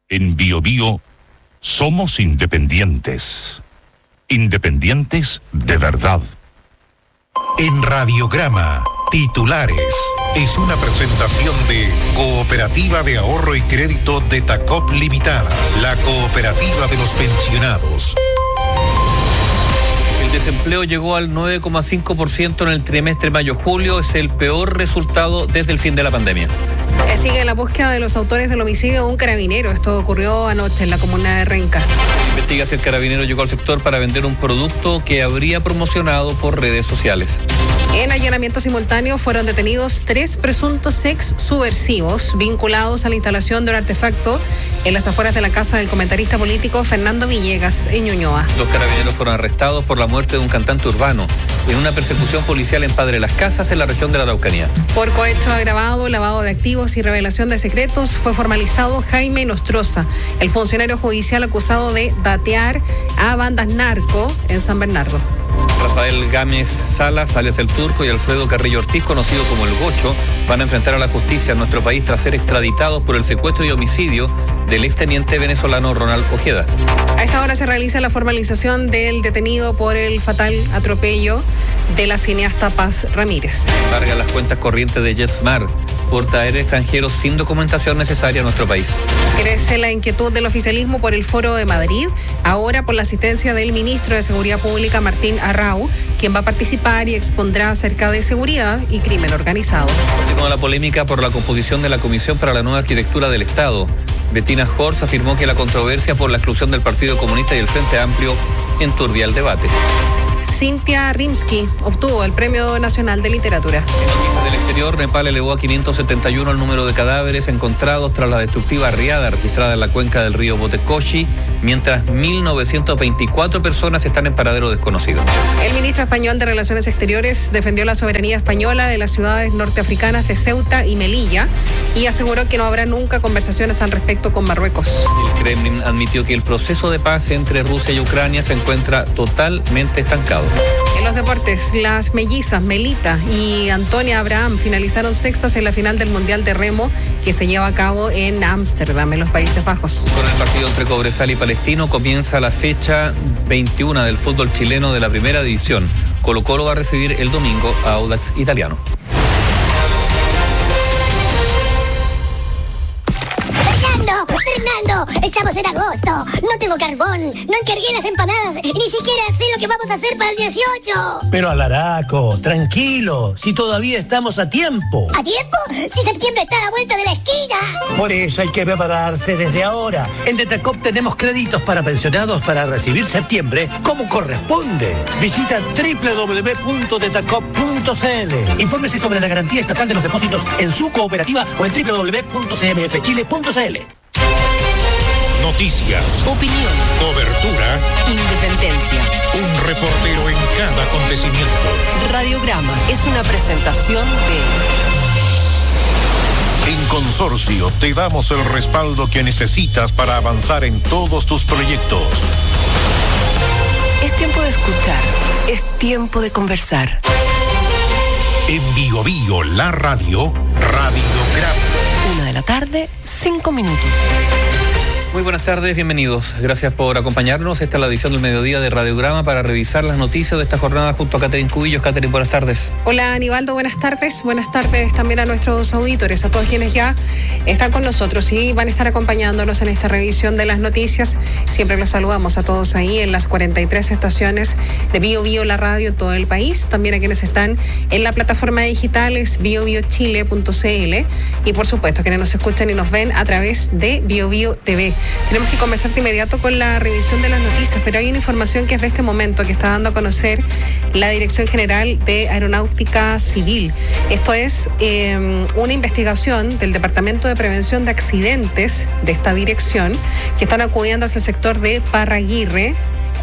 En BioBio somos independientes. Independientes de verdad. En Radiograma, titulares. Es una presentación de Cooperativa de Ahorro y Crédito de Tacop Limitada, la cooperativa de los pensionados. El desempleo llegó al 9,5% en el trimestre mayo-julio. Es el peor resultado desde el fin de la pandemia. Sigue la búsqueda de los autores del homicidio de un carabinero. Esto ocurrió anoche en la comuna de Renca. Investiga si el carabinero llegó al sector para vender un producto que habría promocionado por redes sociales. En allanamiento simultáneo fueron detenidos 3 presuntos ex subversivos vinculados a la instalación de un artefacto en las afueras de la casa del comentarista político Fernando Villegas en Ñuñoa. Los carabineros fueron arrestados por la muerte de un cantante urbano en una persecución policial en Padre Las Casas, en la región de la Araucanía. Por cohecho agravado, lavado de activos y revelación de secretos fue formalizado Jaime Nostroza, el funcionario judicial acusado de datear a bandas narco en San Bernardo. Rafael Gámez Salas, alias El Turco, y Alfredo Carrillo Ortiz, conocido como El Gocho, van a enfrentar a la justicia en nuestro país tras ser extraditados por el secuestro y homicidio del exteniente venezolano Ronald Ojeda. A esta hora se realiza la formalización del detenido por el fatal atropello de la cineasta Paz Ramírez. Cargan las cuentas corrientes de JetSmart por traer extranjeros sin documentación necesaria a nuestro país. Crece la inquietud del oficialismo por el Foro de Madrid, ahora por la asistencia del ministro de Seguridad Pública, Martín Arrau, quien va a participar y expondrá acerca de seguridad y crimen organizado. Continúa la polémica por la composición de la Comisión para la Nueva Arquitectura del Estado. Bettina Horst afirmó que la controversia por la exclusión del Partido Comunista y el Frente Amplio enturbia el debate. Cintia Rimsky obtuvo el Premio Nacional de Literatura. En noticias del exterior, Nepal elevó a 571 el número de cadáveres encontrados tras la destructiva riada registrada en la cuenca del río Botecochi, mientras 1.924 personas están en paradero desconocido. El ministro español de Relaciones Exteriores defendió la soberanía española de las ciudades norteafricanas de Ceuta y Melilla y aseguró que no habrá nunca conversaciones al respecto con Marruecos. El Kremlin admitió que el proceso de paz entre Rusia y Ucrania se encuentra totalmente estancado. En los deportes, las mellizas Melita y Antonia Abraham finalizaron sextas en la final del Mundial de Remo que se lleva a cabo en Ámsterdam, en los Países Bajos. Con el partido entre Cobresal y Palestino comienza la fecha 21 del fútbol chileno de la primera división. Colo-Colo va a recibir el domingo a Audax Italiano. Fernando, estamos en agosto, no tengo carbón, no encargué las empanadas y ni siquiera sé lo que vamos a hacer para el 18. Pero Alaraco, tranquilo, si todavía estamos a tiempo. ¿A tiempo? Si septiembre está a la vuelta de la esquina. Por eso hay que prepararse desde ahora. En Detacop tenemos créditos para pensionados para recibir septiembre como corresponde. Visita www.detacop.cl. Infórmese sobre la garantía estatal de los depósitos en su cooperativa o en www.cmfchile.cl. Noticias, opinión, cobertura, independencia. Un reportero en cada acontecimiento. Radiograma es una presentación de... En Consorcio te damos el respaldo que necesitas para avanzar en todos tus proyectos. Es tiempo de escuchar, es tiempo de conversar. En BioBio, la radio, Radiograma. 1:00 p.m, 5 minutos. Muy buenas tardes, bienvenidos. Gracias por acompañarnos. Esta es la edición del mediodía de Radiograma para revisar las noticias de esta jornada junto a Catherine Cubillos. Catherine, buenas tardes. Hola, Aníbaldo, buenas tardes. Buenas tardes también a nuestros auditores, a todos quienes ya están con nosotros y van a estar acompañándonos en esta revisión de las noticias. Siempre los saludamos a todos ahí en las 43 estaciones de BioBio, la radio en todo el país. También a quienes están en la plataforma digital es biobiochile.cl y por supuesto quienes nos escuchan y nos ven a través de BioBio TV. Tenemos que comenzar de inmediato con la revisión de las noticias, pero hay una información que es de este momento que está dando a conocer la Dirección General de Aeronáutica Civil. Esto es una investigación del Departamento de Prevención de Accidentes de esta dirección que están acudiendo hacia el sector de Parraguirre,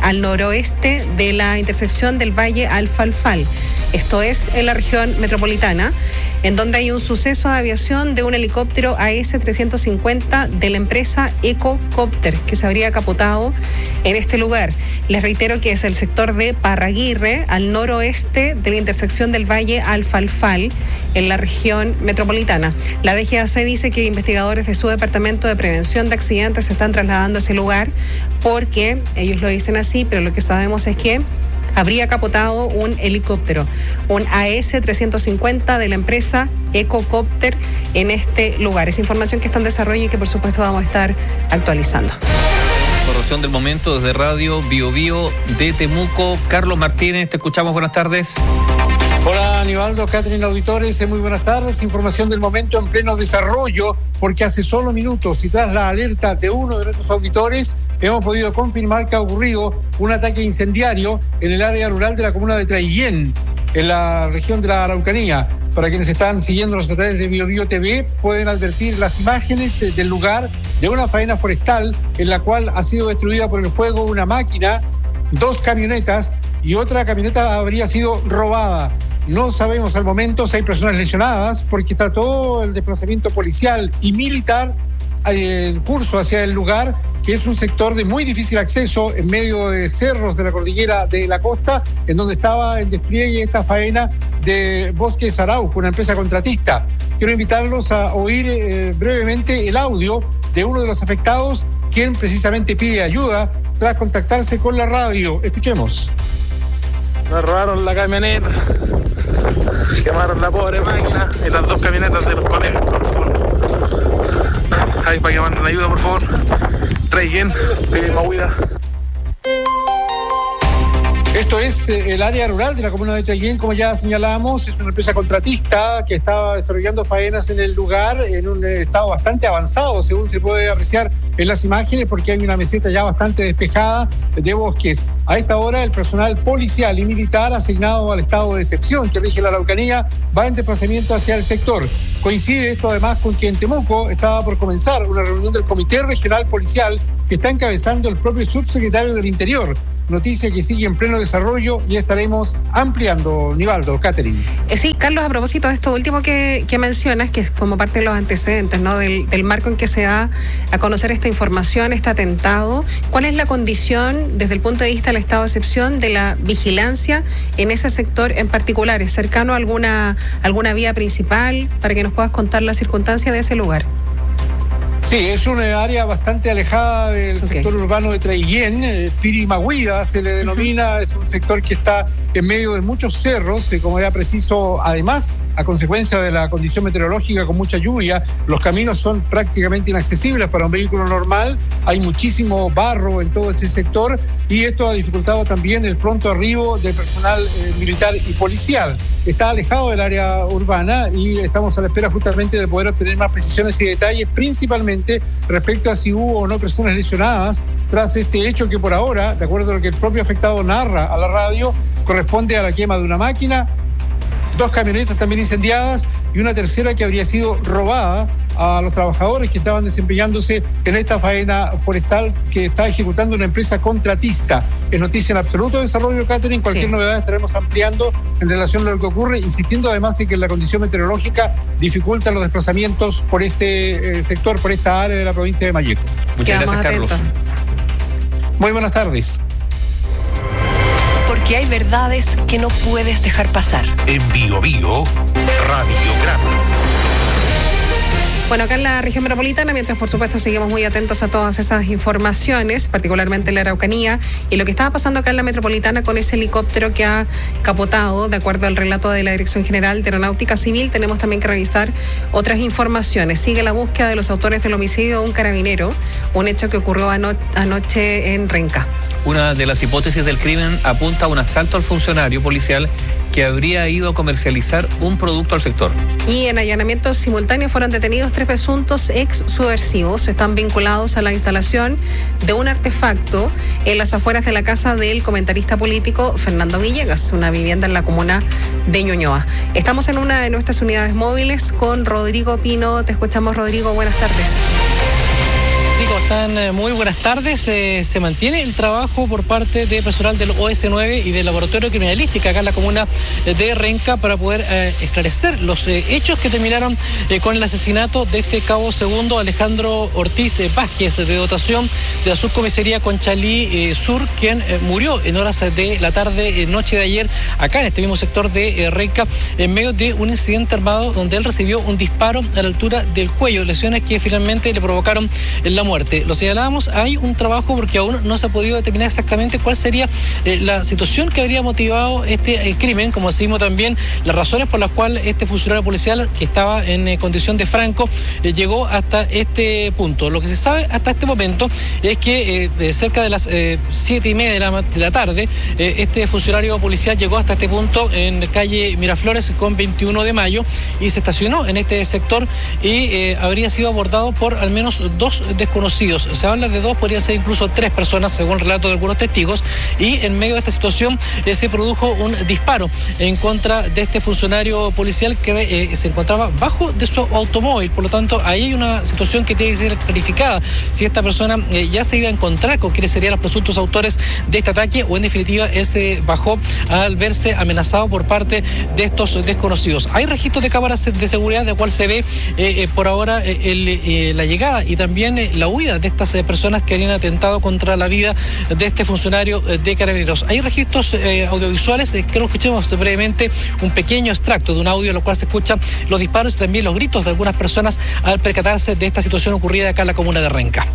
al noroeste de la intersección del Valle Alfalfal. Esto es en la región metropolitana, en donde hay un suceso de aviación de un helicóptero AS-350 de la empresa Ecocopter, que se habría capotado en este lugar. Les reitero que es el sector de Parraguirre, al noroeste de la intersección del Valle Alfalfal, en la región metropolitana. La DGAC dice que investigadores de su departamento de prevención de accidentes se están trasladando a ese lugar porque ellos lo dicen así, pero lo que sabemos es que habría capotado un helicóptero, un AS-350 de la empresa Ecocopter en este lugar. Es información que está en desarrollo y que por supuesto vamos a estar actualizando. Información del momento desde Radio Bio Bio de Temuco. Carlos Martínez, te escuchamos, buenas tardes. Hola Aníbaldo, Catherine, auditores, muy buenas tardes. Información del momento en pleno desarrollo, porque hace solo minutos y tras la alerta de uno de nuestros auditores, hemos podido confirmar que ha ocurrido un ataque incendiario en el área rural de la comuna de Traillén, en la región de la Araucanía. Para quienes están siguiéndonos a través de Bio Bio TV, pueden advertir las imágenes del lugar de una faena forestal en la cual ha sido destruida por el fuego una máquina, 2 camionetas y otra camioneta habría sido robada. No sabemos al momento si hay personas lesionadas porque está todo el desplazamiento policial y militar en curso hacia el lugar, que es un sector de muy difícil acceso en medio de cerros de la cordillera de la costa, en donde estaba en despliegue esta faena de Bosques Arauco, una empresa contratista. Quiero invitarlos a oír brevemente el audio de uno de los afectados, quien precisamente pide ayuda tras contactarse con la radio. Escuchemos. Nos robaron la camioneta, quemaron la pobre máquina y las 2 camionetas de los colegas. Ahí para que manden ayuda, por favor. Traigan, pedimos agüita. Esto es el área rural de la comuna de Traillén, como ya señalamos, es una empresa contratista que estaba desarrollando faenas en el lugar en un estado bastante avanzado, según se puede apreciar en las imágenes, porque hay una meseta ya bastante despejada de bosques. A esta hora, el personal policial y militar asignado al estado de excepción que rige la Araucanía va en desplazamiento hacia el sector. Coincide esto además con que en Temuco estaba por comenzar una reunión del Comité Regional Policial que está encabezando el propio subsecretario del Interior. Noticia que sigue en pleno desarrollo y estaremos ampliando, Nivaldo, Catherine. Sí, Carlos, a propósito de esto último que mencionas, que es como parte de los antecedentes, ¿no? del marco en que se da a conocer esta información, este atentado, ¿cuál es la condición desde el punto de vista del estado de excepción de la vigilancia en ese sector en particular? ¿Es cercano a alguna vía principal para que nos puedas contar la circunstancia de ese lugar? Sí, es una área bastante alejada del sector urbano de Traillén, Pirimahuida se le denomina, es un sector que está en medio de muchos cerros, como era preciso, además, a consecuencia de la condición meteorológica con mucha lluvia, los caminos son prácticamente inaccesibles para un vehículo normal, hay muchísimo barro en todo ese sector y esto ha dificultado también el pronto arribo de personal militar y policial. Está alejado del área urbana y estamos a la espera justamente de poder obtener más precisiones y detalles, principalmente respecto a si hubo o no personas lesionadas tras este hecho que por ahora, de acuerdo a lo que el propio afectado narra a la radio, corresponde a la quema de una máquina, 2 camionetas también incendiadas y una tercera que habría sido robada a los trabajadores que estaban desempeñándose en esta faena forestal que está ejecutando una empresa contratista. Es noticia en absoluto de desarrollo, Catherine. Cualquier novedad estaremos ampliando en relación a lo que ocurre, insistiendo además en que la condición meteorológica dificulta los desplazamientos por este sector, por esta área de la provincia de Malleco. Muchas gracias, Carlos. Muy buenas tardes. Porque hay verdades que no puedes dejar pasar. En Bio Bio, Radiograma. Bueno, acá en la región metropolitana, mientras por supuesto seguimos muy atentos a todas esas informaciones, particularmente en la Araucanía, y lo que estaba pasando acá en la metropolitana con ese helicóptero que ha capotado, de acuerdo al relato de la Dirección General de Aeronáutica Civil, tenemos también que revisar otras informaciones. Sigue la búsqueda de los autores del homicidio de un carabinero, un hecho que ocurrió anoche en Renca. Una de las hipótesis del crimen apunta a un asalto al funcionario policial que habría ido a comercializar un producto al sector. Y en allanamientos simultáneos fueron detenidos 3 presuntos ex subversivos. Están vinculados a la instalación de un artefacto en las afueras de la casa del comentarista político Fernando Villegas, una vivienda en la comuna de Ñuñoa. Estamos en una de nuestras unidades móviles con Rodrigo Pino. Te escuchamos, Rodrigo. Buenas tardes. Sí, ¿cómo están? Muy buenas tardes. Se mantiene el trabajo por parte de personal del OS9 y del Laboratorio de Criminalística acá en la comuna de Renca para poder esclarecer los hechos que terminaron con el asesinato de este cabo segundo Alejandro Ortiz Vázquez, de dotación de la subcomisaría Conchalí Sur, quien murió en horas de la tarde, noche de ayer, acá en este mismo sector de Renca, en medio de un incidente armado donde él recibió un disparo a la altura del cuello, lesiones que finalmente le provocaron la muerte. Lo señalábamos, hay un trabajo porque aún no se ha podido determinar exactamente cuál sería la situación que habría motivado este crimen, como decimos también las razones por las cuales este funcionario policial, que estaba en condición de franco, llegó hasta este punto. Lo que se sabe hasta este momento es que cerca de las 7:30 de la tarde, este funcionario policial llegó hasta este punto en calle Miraflores con 21 de mayo y se estacionó en este sector y habría sido abordado por al menos 2 desconocidos. Se habla de 2, podría ser incluso 3 personas, según el relato de algunos testigos, y en medio de esta situación se produjo un disparo en contra de este funcionario policial que se encontraba bajo de su automóvil. Por lo tanto, ahí hay una situación que tiene que ser clarificada, si esta persona ya se iba a encontrar con quienes serían los presuntos autores de este ataque, o en definitiva él se bajó al verse amenazado por parte de estos desconocidos. Hay registros de cámaras de seguridad de cual se ve por ahora la llegada y también la huida de estas personas que habían atentado contra la vida de este funcionario de Carabineros. Hay registros audiovisuales que lo escuchemos brevemente, un pequeño extracto de un audio en el cual se escuchan los disparos y también los gritos de algunas personas al percatarse de esta situación ocurrida acá en la comuna de Renca.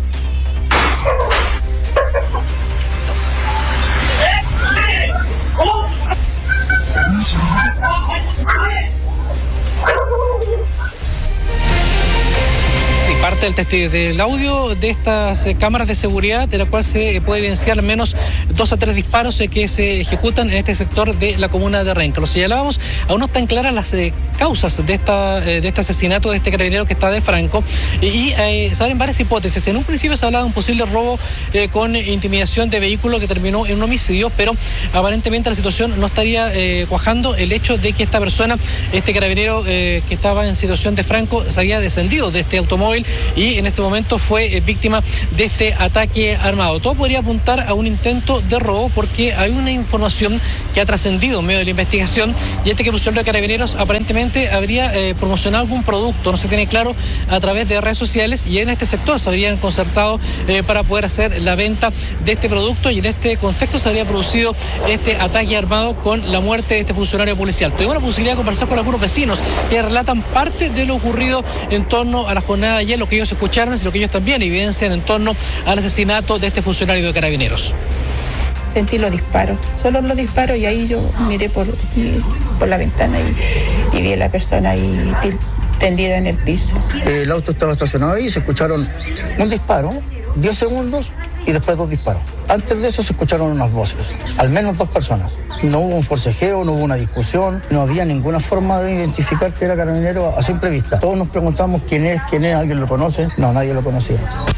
Parte del audio de estas cámaras de seguridad, de la cual se puede evidenciar al menos 2 a 3 disparos que se ejecutan en este sector de la comuna de Renca. Lo señalábamos, aún no están claras las causas de este asesinato de este carabinero que está de franco y se abren varias hipótesis. En un principio se hablaba de un posible robo con intimidación de vehículo que terminó en un homicidio, pero aparentemente la situación no estaría cuajando el hecho de que esta persona, este carabinero que estaba en situación de franco, se había descendido de este automóvil y en este momento fue víctima de este ataque armado. Todo podría apuntar a un intento de robo porque hay una información que ha trascendido en medio de la investigación, y este que funcionario de Carabineros aparentemente habría promocionado algún producto, no se tiene claro, a través de redes sociales, y en este sector se habrían concertado para poder hacer la venta de este producto, y en este contexto se habría producido este ataque armado con la muerte de este funcionario policial. Tuvimos la posibilidad de conversar con algunos vecinos que relatan parte de lo ocurrido en torno a la jornada de ayer, lo que ellos escucharon y lo que ellos también evidencian en torno al asesinato de este funcionario de Carabineros. Sentí los disparos, solo los disparos, y ahí yo miré por la ventana y vi a la persona ahí tendida en el piso. El auto estaba estacionado ahí y se escucharon un disparo, 10 segundos y después 2 disparos. Antes de eso se escucharon unas voces, al menos 2 personas. No hubo un forcejeo, no hubo una discusión, no había ninguna forma de identificar que era carabinero a simple vista. Todos nos preguntamos quién es, ¿alguien lo conoce? No, nadie lo conocía.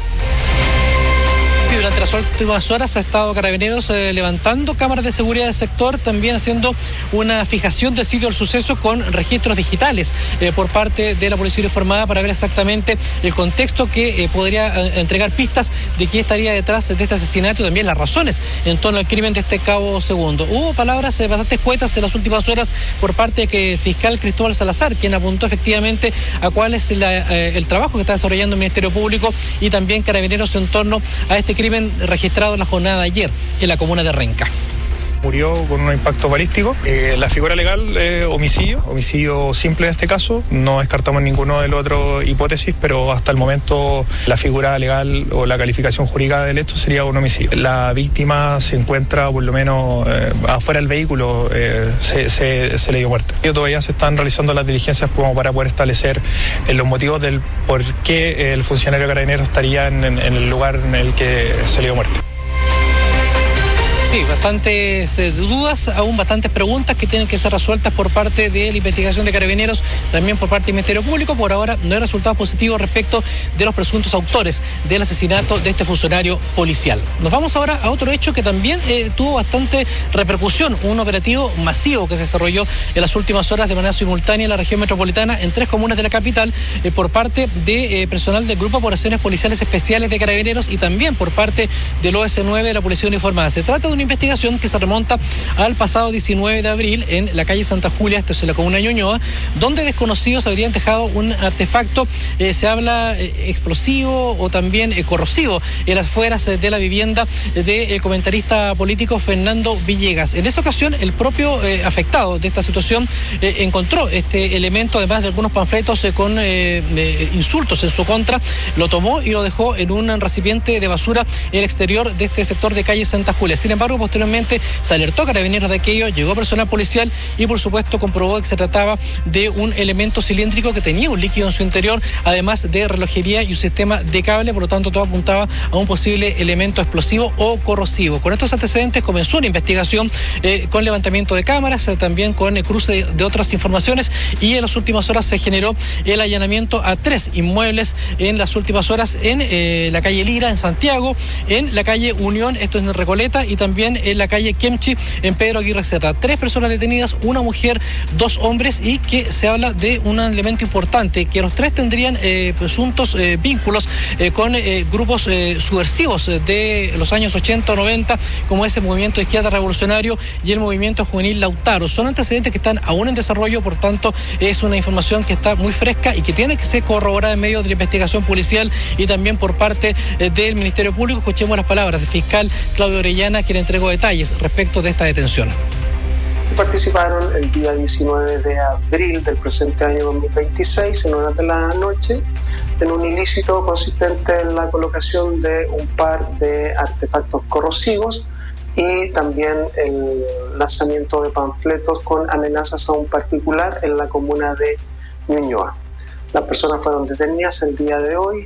Durante las últimas horas ha estado Carabineros levantando cámaras de seguridad del sector, también haciendo una fijación del sitio del suceso con registros digitales por parte de la Policía Uniformada para ver exactamente el contexto que podría entregar pistas de quién estaría detrás de este asesinato y también las razones en torno al crimen de este cabo segundo. Hubo palabras bastante escuetas en las últimas horas por parte del fiscal Cristóbal Salazar, quien apuntó efectivamente a cuál es el trabajo que está desarrollando el Ministerio Público y también Carabineros en torno a este crimen registrado en la jornada de ayer en la comuna de Renca. Murió con un impacto balístico. La figura legal, homicidio simple en este caso. No descartamos ninguna de las otras hipótesis, pero hasta el momento la figura legal o la calificación jurídica del hecho sería un homicidio. La víctima se encuentra por lo menos afuera del vehículo, se le dio muerte. Y todavía se están realizando las diligencias como para poder establecer los motivos del por qué el funcionario carabinero estaría en el lugar en el que se le dio muerte. Sí, bastantes dudas, aún bastantes preguntas que tienen que ser resueltas por parte de la investigación de Carabineros, también por parte del Ministerio Público. Por ahora no hay resultados positivos respecto de los presuntos autores del asesinato de este funcionario policial. Nos vamos ahora a otro hecho que también tuvo bastante repercusión, un operativo masivo que se desarrolló en las últimas horas de manera simultánea en la región metropolitana en 3 comunas de la capital por parte de personal del Grupo de Operaciones Policiales Especiales de Carabineros y también por parte del OS9 de la Policía Uniformada. Se trata de una investigación que se remonta al pasado 19 de abril en la calle Santa Julia, esto es en la comuna de Ñuñoa, donde desconocidos habrían dejado un artefacto, se habla explosivo o también corrosivo en las afueras de la vivienda del comentarista político Fernando Villegas. En esa ocasión, el propio afectado de esta situación encontró este elemento, además de algunos panfletos con insultos en su contra, lo tomó y lo dejó en un recipiente de basura en el exterior de este sector de calle Santa Julia. Sin embargo, posteriormente se alertó a Carabineros de aquello, llegó personal policial y por supuesto comprobó que se trataba de un elemento cilíndrico que tenía un líquido en su interior, además de relojería y un sistema de cable, por lo tanto todo apuntaba a un posible elemento explosivo o corrosivo. Con estos antecedentes comenzó una investigación con levantamiento de cámaras, también con cruce de otras informaciones, y en las últimas horas se generó el allanamiento a 3 inmuebles en las últimas horas en la calle Lira, en Santiago, en la calle Unión, esto es en Recoleta, y también en la calle Kemchi, en Pedro Aguirre Cerda. 3 personas detenidas, una mujer, 2 hombres, y que se habla de un elemento importante, que los 3 tendrían presuntos vínculos con grupos subversivos de los años 80 o 90, como es el Movimiento de Izquierda Revolucionario y el Movimiento Juvenil Lautaro. Son antecedentes que están aún en desarrollo, por tanto es una información que está muy fresca y que tiene que ser corroborada en medio de la investigación policial y también por parte del Ministerio Público. Escuchemos las palabras del fiscal Claudio Orellana, quien entregó detalles respecto de esta detención. Participaron el día 19 de abril del presente año 2026 en horas de la noche en un ilícito consistente en la colocación de un par de artefactos corrosivos y también el lanzamiento de panfletos con amenazas a un particular en la comuna de Ñuñoa. Las personas fueron detenidas el día de hoy.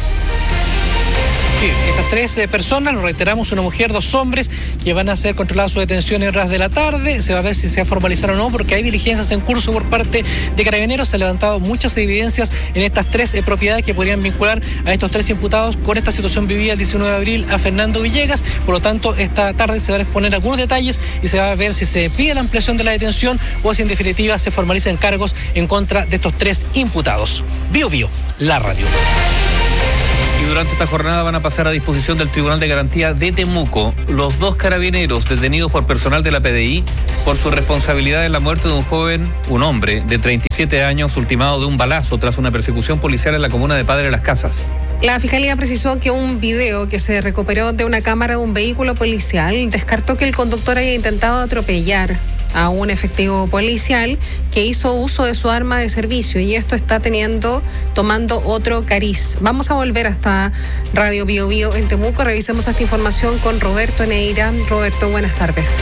Sí, estas 3 personas, lo reiteramos, una mujer, 2 hombres, que van a ser controladas su detención en horas de la tarde. Se va a ver si se formalizaron o no, porque hay diligencias en curso por parte de Carabineros. Se han levantado muchas evidencias en estas 3 propiedades que podrían vincular a estos 3 imputados con esta situación vivida el 19 de abril a Fernando Villegas. Por lo tanto, esta tarde se van a exponer algunos detalles y se va a ver si se pide la ampliación de la detención o si en definitiva se formalizan cargos en contra de estos 3 imputados. Bio Bio, la radio. Y durante esta jornada van a pasar a disposición del Tribunal de Garantía de Temuco los 2 carabineros detenidos por personal de la PDI por su responsabilidad en la muerte de un joven, un hombre de 37 años, ultimado de un balazo tras una persecución policial en la comuna de Padre Las Casas. La Fiscalía precisó que un video que se recuperó de una cámara de un vehículo policial descartó que el conductor haya intentado atropellar a un efectivo policial que hizo uso de su arma de servicio, y esto está tomando otro cariz. Vamos a volver hasta Radio Bio Bio en Temuco. Revisemos esta información con Roberto Neira. Roberto, buenas tardes.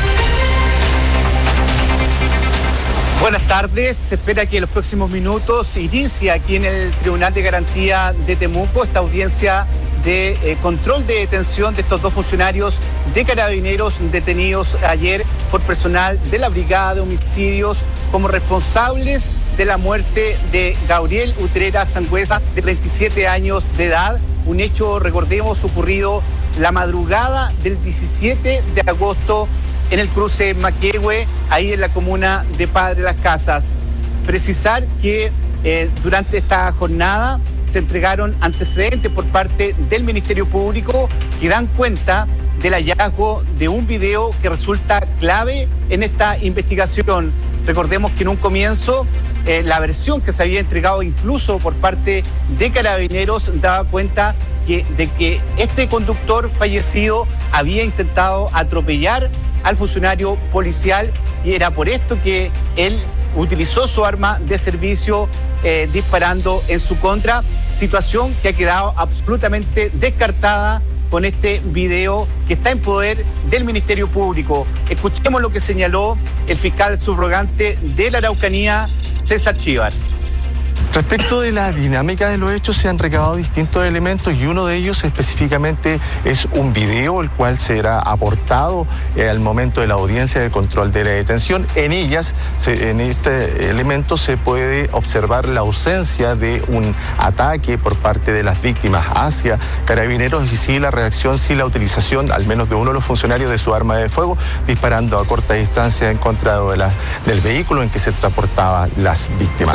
Buenas tardes. Se espera que en los próximos minutos inicie aquí en el Tribunal de Garantía de Temuco esta audiencia de control de detención de estos 2 funcionarios de Carabineros detenidos ayer por personal de la Brigada de Homicidios como responsables de la muerte de Gabriel Utrera Sangüesa, de 37 años de edad. Un hecho, recordemos, ocurrido la madrugada del 17 de agosto en el cruce Maquehue, ahí en la comuna de Padre Las Casas. Precisar que durante esta jornada se entregaron antecedentes por parte del Ministerio Público que dan cuenta del hallazgo de un video que resulta clave en esta investigación. Recordemos que en un comienzo la versión que se había entregado incluso por parte de Carabineros daba cuenta de que este conductor fallecido había intentado atropellar al funcionario policial, y era por esto que él utilizó su arma de servicio disparando en su contra, situación que ha quedado absolutamente descartada con este video que está en poder del Ministerio Público. Escuchemos lo que señaló el fiscal subrogante de la Araucanía, César Chívar. Respecto de la dinámica de los hechos, se han recabado distintos elementos y uno de ellos específicamente es un video, el cual será aportado al momento de la audiencia del control de la detención. En ellas, en este elemento se puede observar la ausencia de un ataque por parte de las víctimas hacia Carabineros y sí la reacción, sí la utilización al menos de uno de los funcionarios de su arma de fuego, disparando a corta distancia en contra del vehículo en que se transportaban las víctimas.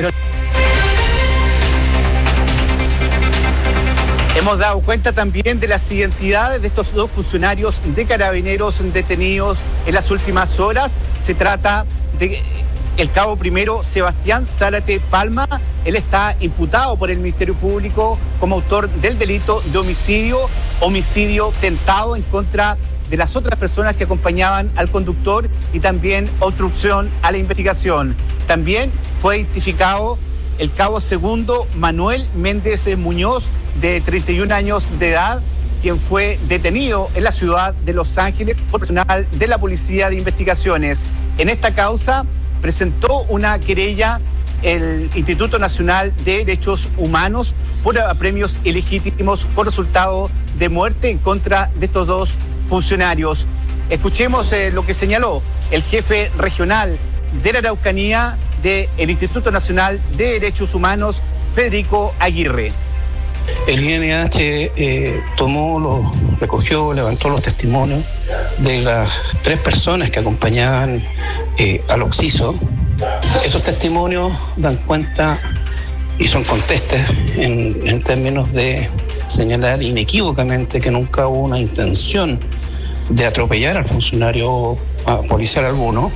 Hemos dado cuenta también de las identidades de estos dos funcionarios de Carabineros detenidos en las últimas horas. Se trata de el cabo primero Sebastián Zárate Palma. Él está imputado por el Ministerio Público como autor del delito de homicidio tentado en contra de las otras personas que acompañaban al conductor y también obstrucción a la investigación. También fue identificado el cabo segundo Manuel Méndez Muñoz, de 31 años de edad, quien fue detenido en la ciudad de Los Ángeles por personal de la Policía de Investigaciones. En esta causa presentó una querella el Instituto Nacional de Derechos Humanos por apremios ilegítimos con resultado de muerte en contra de estos dos funcionarios. Escuchemos lo que señaló el jefe regional de la Araucanía del Instituto Nacional de Derechos Humanos, Federico Aguirre. El INH recogió, levantó los testimonios de las 3 personas que acompañaban al occiso. Esos testimonios dan cuenta y son contestes en términos de señalar inequívocamente que nunca hubo una intención de atropellar al funcionario policial alguno.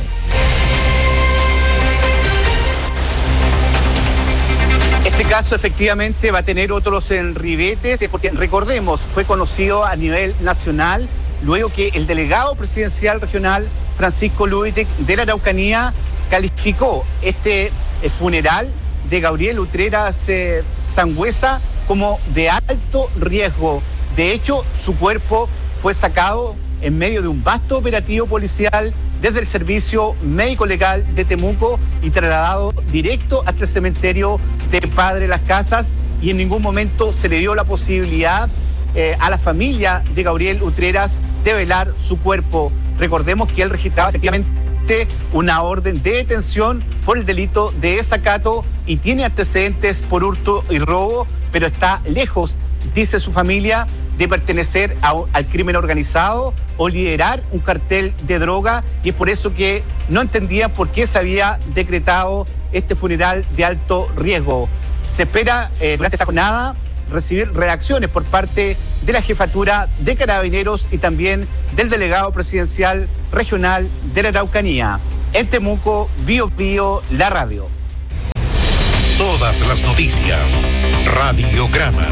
Este caso efectivamente va a tener otros ribetes, porque recordemos, fue conocido a nivel nacional luego que el delegado presidencial regional Francisco Luitek de la Araucanía calificó este funeral de Gabriel Utreras Sangüesa como de alto riesgo. De hecho, su cuerpo fue sacado en medio de un vasto operativo policial desde el Servicio Médico Legal de Temuco y trasladado directo hasta el cementerio de Padre Las Casas, y en ningún momento se le dio la posibilidad a la familia de Gabriel Utreras de velar su cuerpo. Recordemos que él registraba efectivamente una orden de detención por el delito de desacato y tiene antecedentes por hurto y robo, pero está lejos, dice su familia, de pertenecer al crimen organizado o liderar un cartel de droga, y es por eso que no entendían por qué se había decretado este funeral de alto riesgo. Se espera durante esta jornada recibir reacciones por parte de la Jefatura de Carabineros y también del delegado presidencial regional de la Araucanía. En Temuco, Bio Bio, la radio. Todas las noticias, Radiograma.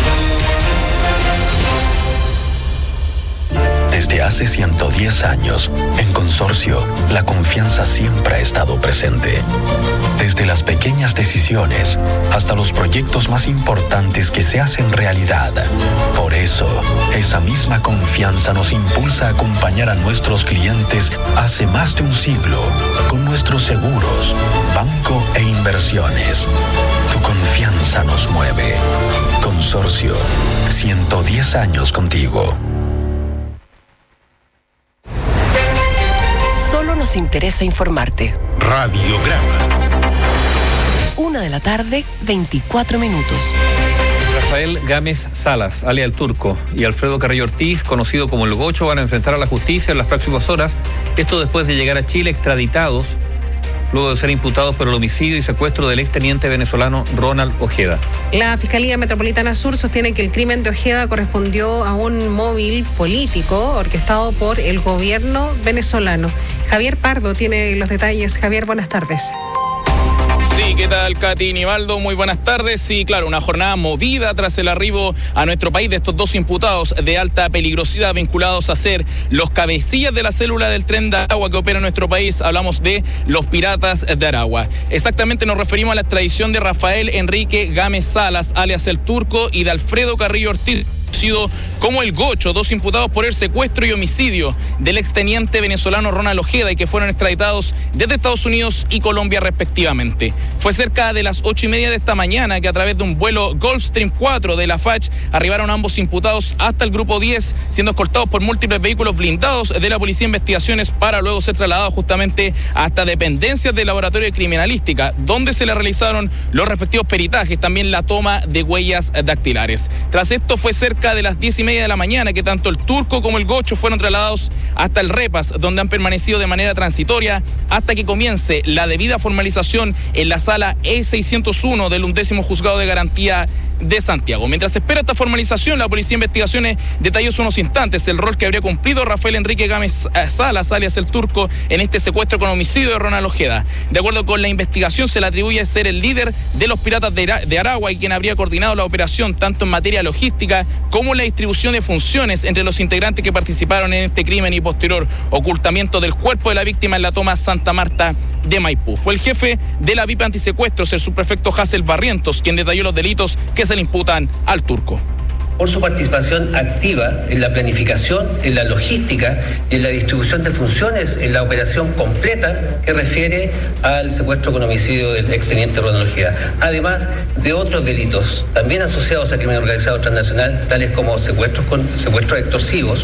Desde hace 110 años, en Consorcio, la confianza siempre ha estado presente. Desde las pequeñas decisiones hasta los proyectos más importantes que se hacen realidad. Por eso, esa misma confianza nos impulsa a acompañar a nuestros clientes hace más de un siglo con nuestros seguros, banco e inversiones. Tu confianza nos mueve. Consorcio, 110 años contigo. Nos interesa informarte. Radiograma. 1:24 p.m. Rafael Gámez Salas, alias El Turco, y Alfredo Carrillo Ortiz, conocido como El Gocho, van a enfrentar a la justicia en las próximas horas. Esto después de llegar a Chile extraditados, luego de ser imputados por el homicidio y secuestro del exteniente venezolano Ronald Ojeda. La Fiscalía Metropolitana Sur sostiene que el crimen de Ojeda correspondió a un móvil político orquestado por el gobierno venezolano. Javier Pardo tiene los detalles. Javier, buenas tardes. Sí, ¿qué tal, Katy Nivaldo? Muy buenas tardes. Sí, claro, una jornada movida tras el arribo a nuestro país de estos dos imputados de alta peligrosidad vinculados a ser los cabecillas de la célula del Tren de Aragua que opera en nuestro país. Hablamos de los Piratas de Aragua. Exactamente nos referimos a la extradición de Rafael Enrique Gámez Salas, alias El Turco, y de Alfredo Carrillo Ortiz, conocido como El Gocho, 2 imputados por el secuestro y homicidio del exteniente venezolano Ronald Ojeda y que fueron extraditados desde Estados Unidos y Colombia respectivamente. Fue cerca de las 8:30 de esta mañana que a través de un vuelo Gulfstream 4 de la FACH arribaron ambos imputados hasta el grupo 10, siendo escoltados por múltiples vehículos blindados de la Policía de Investigaciones para luego ser trasladados justamente hasta dependencias del Laboratorio de Criminalística, donde se le realizaron los respectivos peritajes, también la toma de huellas dactilares. Tras esto fue cerca de las 10:30 de la mañana que tanto el Turco como el Gocho fueron trasladados hasta el Repas, donde han permanecido de manera transitoria hasta que comience la debida formalización en la sala E601 del 11º Juzgado de Garantía de Santiago. Mientras se espera esta formalización, la Policía de Investigaciones detalló hace unos instantes el rol que habría cumplido Rafael Enrique Gámez Salas, alias el Turco, en este secuestro con homicidio de Ronald Ojeda. De acuerdo con la investigación, se le atribuye ser el líder de los piratas de Aragua y quien habría coordinado la operación tanto en materia logística como en la distribución de funciones entre los integrantes que participaron en este crimen y posterior ocultamiento del cuerpo de la víctima en la toma Santa Marta de Maipú. Fue el jefe de la VIP antisecuestros, el subprefecto Hassel Barrientos, quien detalló los delitos que se le imputan al Turco. Por su participación activa en la planificación, en la logística y en la distribución de funciones en la operación completa que refiere al secuestro con homicidio del exteniente Ronald Ojeda, además de otros delitos también asociados a crimen organizado transnacional, tales como secuestros extorsivos.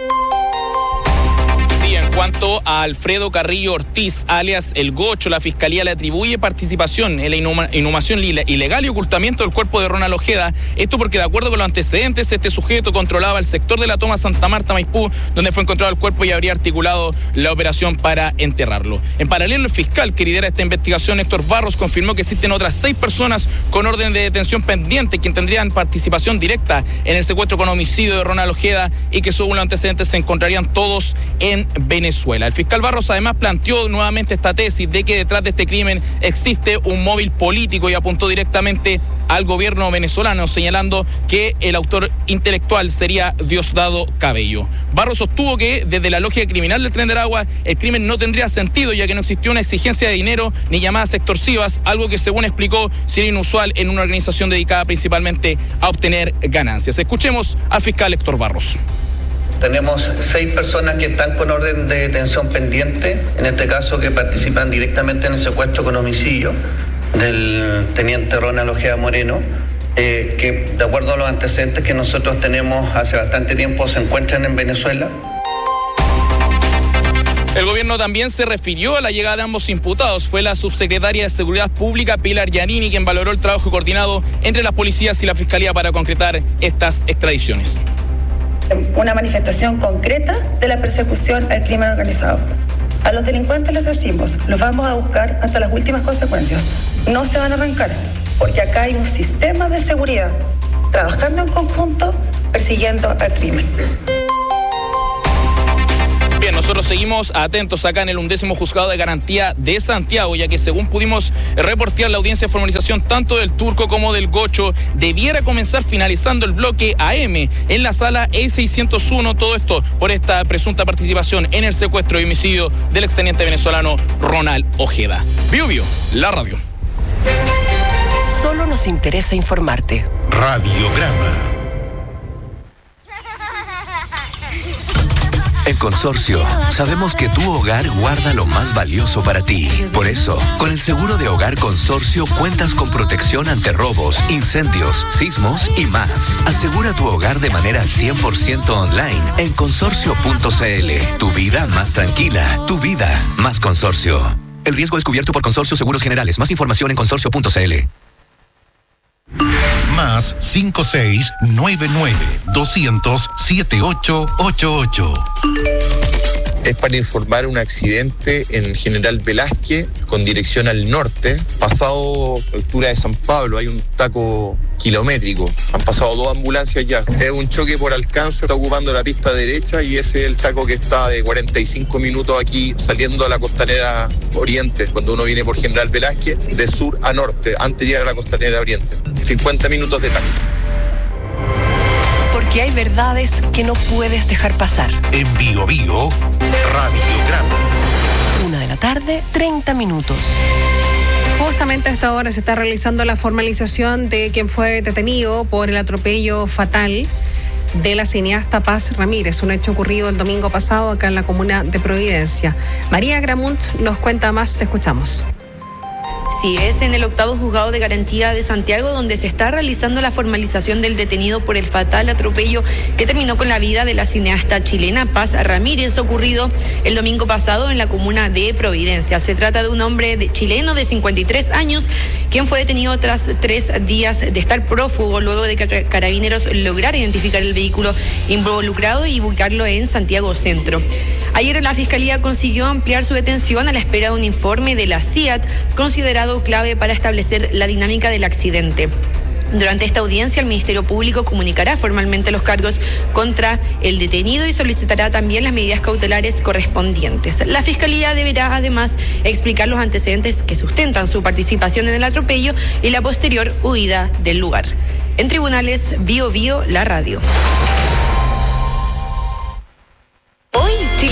En cuanto a Alfredo Carrillo Ortiz, alias El Gocho, la Fiscalía le atribuye participación en la inhumación ilegal y ocultamiento del cuerpo de Ronald Ojeda. Esto porque, de acuerdo con los antecedentes, este sujeto controlaba el sector de la toma Santa Marta Maipú, donde fue encontrado el cuerpo y habría articulado la operación para enterrarlo. En paralelo, el fiscal que lidera esta investigación, Héctor Barros, confirmó que existen otras 6 personas con orden de detención pendiente quien tendrían participación directa en el secuestro con homicidio de Ronald Ojeda y que, según los antecedentes, se encontrarían todos en Venezuela. El fiscal Barros además planteó nuevamente esta tesis de que detrás de este crimen existe un móvil político y apuntó directamente al gobierno venezolano, señalando que el autor intelectual sería Diosdado Cabello. Barros sostuvo que desde la lógica criminal del Tren de Aragua el crimen no tendría sentido, ya que no existió una exigencia de dinero ni llamadas extorsivas, algo que, según explicó, sería inusual en una organización dedicada principalmente a obtener ganancias. Escuchemos al fiscal Héctor Barros. Tenemos 6 personas que están con orden de detención pendiente, en este caso que participan directamente en el secuestro con homicidio del teniente Ronald Ojeda Moreno, que de acuerdo a los antecedentes que nosotros tenemos hace bastante tiempo se encuentran en Venezuela. El gobierno también se refirió a la llegada de ambos imputados. Fue la subsecretaria de Seguridad Pública, Pilar Giannini, quien valoró el trabajo coordinado entre las policías y la Fiscalía para concretar estas extradiciones. Una manifestación concreta de la persecución al crimen organizado. A los delincuentes les decimos, los vamos a buscar hasta las últimas consecuencias. No se van a arrancar, porque acá hay un sistema de seguridad trabajando en conjunto, persiguiendo al crimen. Bien, nosotros seguimos atentos acá en el 11º Juzgado de Garantía de Santiago, ya que según pudimos reportear, la audiencia de formalización tanto del Turco como del Gocho debiera comenzar finalizando el bloque AM en la sala E601, todo esto por esta presunta participación en el secuestro y homicidio del exteniente venezolano Ronald Ojeda. Bio Bio, la radio. Solo nos interesa informarte. Radiograma. En Consorcio, sabemos que tu hogar guarda lo más valioso para ti. Por eso, con el seguro de hogar Consorcio cuentas con protección ante robos, incendios, sismos y más. Asegura tu hogar de manera 100% online en consorcio.cl. Tu vida más tranquila, tu vida más Consorcio. El riesgo es cubierto por Consorcio Seguros Generales. Más información en consorcio.cl. Más 5699-200-7888. Es para informar un accidente en General Velázquez con dirección al norte. Pasado la altura de San Pablo hay un taco kilométrico. Han pasado 2 ambulancias ya. Es un choque por alcance, está ocupando la pista derecha y ese es el taco que está de 45 minutos aquí saliendo a la costanera oriente. Cuando uno viene por General Velázquez, de sur a norte, antes de llegar a la costanera oriente. 50 minutos de taxi. Porque hay verdades que no puedes dejar pasar. En Bio Bio, Radiograma. 1:30 p.m. Justamente a esta hora se está realizando la formalización de quien fue detenido por el atropello fatal de la cineasta Paz Ramírez, un hecho ocurrido el domingo pasado acá en la comuna de Providencia. María Gramunt nos cuenta más, te escuchamos. Sí, es en el 8º Juzgado de Garantía de Santiago donde se está realizando la formalización del detenido por el fatal atropello que terminó con la vida de la cineasta chilena Paz Ramírez, ocurrido el domingo pasado en la comuna de Providencia. Se trata de un hombre chileno de 53 años, quien fue detenido tras 3 días de estar prófugo luego de que carabineros lograra identificar el vehículo involucrado y ubicarlo en Santiago Centro. Ayer la Fiscalía consiguió ampliar su detención a la espera de un informe de la CIAT, considerado clave para establecer la dinámica del accidente. Durante esta audiencia, el Ministerio Público comunicará formalmente los cargos contra el detenido y solicitará también las medidas cautelares correspondientes. La Fiscalía deberá además explicar los antecedentes que sustentan su participación en el atropello y la posterior huida del lugar. En Tribunales, Bio Bio, la radio.